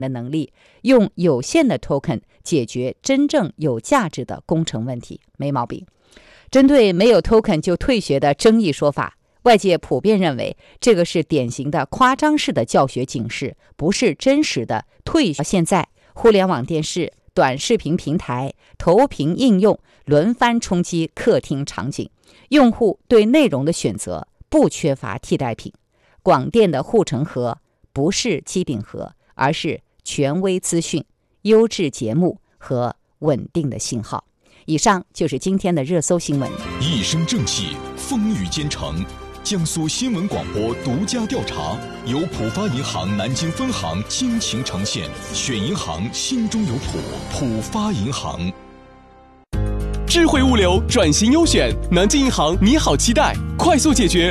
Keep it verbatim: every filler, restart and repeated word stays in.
的能力，用有限的 token 解决真正有价值的工程问题，没毛病。针对没有 token 就退学的争议说法，外界普遍认为这个是典型的夸张式的教学警示，不是真实的退学。现在互联网电视、短视频平台、投屏应用轮番冲击客厅场景，用户对内容的选择不缺乏替代品。广电的护城河不是机顶盒，而是权威资讯、优质节目和稳定的信号。以上就是今天的热搜新闻。 一声正气，风雨兼程。江苏新闻广播独家调查，由浦发银行南京分行倾情呈现。选银行，心中有浦，浦发银行。 智慧物流转型优选，南京银行你好期待，快速解决